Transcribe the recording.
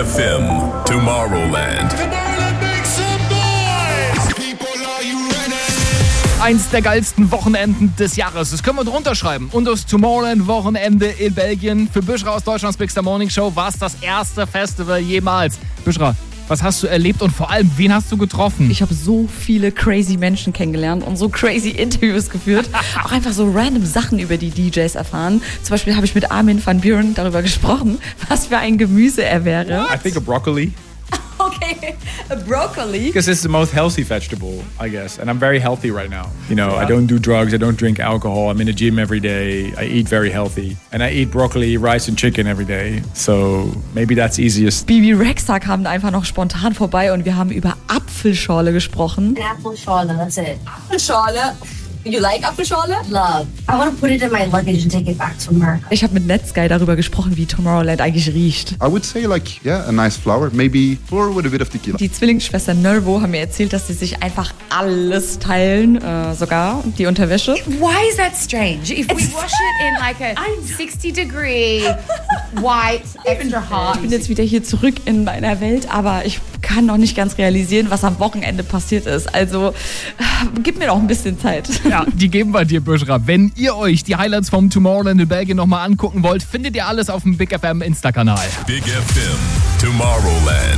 FM Tomorrowland. Eins der geilsten Wochenenden des Jahres. Das können wir drunter schreiben. Und das Tomorrowland-Wochenende in Belgien. Für Büschra aus Deutschlands Big Star Morning Show war es das erste Festival jemals. Büschra, was hast du erlebt und vor allem, wen hast du getroffen? Ich habe so viele crazy Menschen kennengelernt und so crazy Interviews geführt. Auch einfach so random Sachen über die DJs erfahren. Zum Beispiel habe ich mit Armin van Buuren darüber gesprochen, was für ein Gemüse er wäre. I think a broccoli. Okay, a broccoli. Because it's the most healthy vegetable, I guess. And I'm very healthy right now. You know, I don't do drugs, I don't drink alcohol. I'm in the gym every day. I eat very healthy. And I eat broccoli, rice and chicken every day. So maybe that's easiest. Bibi Rexha kam einfach noch spontan vorbei und wir haben über Apfelschorle gesprochen. Apfelschorle, that's it. Apfelschorle. You like Apfelschorle? Love. I want to put it in my luggage and take it back to America. Ich habe mit Netsky darüber gesprochen, wie Tomorrowland eigentlich riecht. I would say like, yeah, a nice flower. Maybe flour with a bit of tequila. Die Zwillingsschwestern Nervo haben mir erzählt, dass sie sich einfach alles teilen, sogar die Unterwäsche. Why is that strange? If we wash it in like a 60-degree white, extra hot. Ich bin jetzt wieder hier zurück in meiner Welt, aber ich kann noch nicht ganz realisieren, was am Wochenende passiert ist. Also, gib mir noch ein bisschen Zeit. Ja, die geben wir dir, Büschra. Wenn ihr euch die Highlights vom Tomorrowland in Belgien nochmal angucken wollt, findet ihr alles auf dem Big FM Insta-Kanal. Big FM Tomorrowland.